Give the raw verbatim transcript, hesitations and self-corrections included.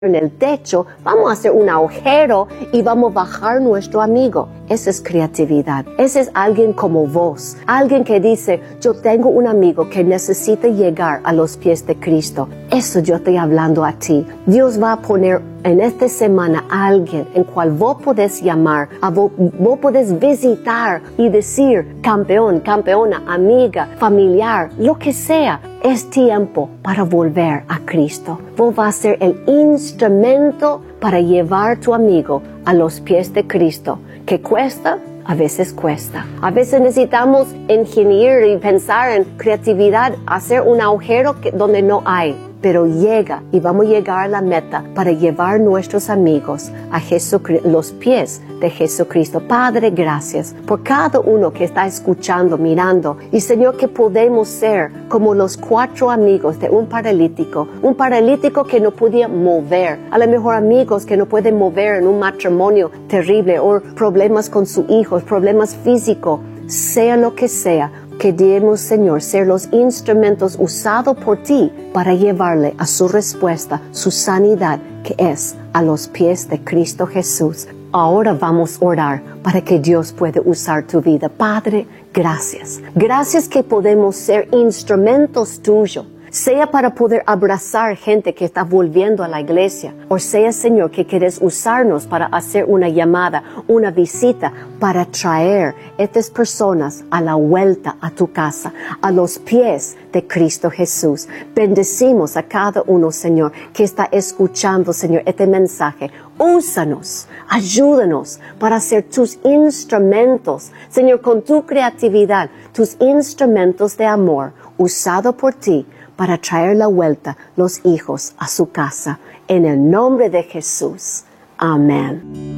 en el techo, vamos a hacer un agujero y vamos a bajar nuestro amigo. Esa es creatividad. Ese es alguien como vos. Alguien que dice, yo tengo un amigo que necesita llegar a los pies de Cristo. Eso yo estoy hablando a ti. Dios va a poner en esta semana a alguien en cual vos podés llamar, a vos, vos podés visitar y decir, campeón, campeona, amiga, familiar, lo que sea. Es tiempo para volver a Cristo. Vos vas a ser el instrumento para llevar a tu amigo a los pies de Cristo. ¿Qué cuesta? A veces cuesta. A veces necesitamos ingeniar y pensar en creatividad, hacer un agujero que, donde no hay. Pero llega y vamos a llegar a la meta para llevar nuestros amigos a Jesucristo, los pies de Jesucristo. Padre, gracias por cada uno que está escuchando, mirando. Y Señor, que podemos ser como los cuatro amigos de un paralítico. Un paralítico que no podía mover. A lo mejor amigos que no pueden mover en un matrimonio terrible o problemas con sus hijos, problemas físicos, sea lo que sea. Queremos, Señor, ser los instrumentos usados por ti para llevarle a su respuesta, su sanidad, que es a los pies de Cristo Jesús. Ahora vamos a orar para que Dios pueda usar tu vida. Padre, gracias. Gracias que podemos ser instrumentos tuyos. Sea para poder abrazar gente que está volviendo a la iglesia, o sea, Señor, que quieres usarnos para hacer una llamada, una visita, para traer estas personas a la vuelta a tu casa, a los pies de Cristo Jesús. Bendecimos a cada uno, Señor, que está escuchando, Señor, este mensaje. Úsanos, ayúdanos para ser tus instrumentos, Señor, con tu creatividad, tus instrumentos de amor, usado por ti, para traer la vuelta los hijos a su casa. En el nombre de Jesús. Amén.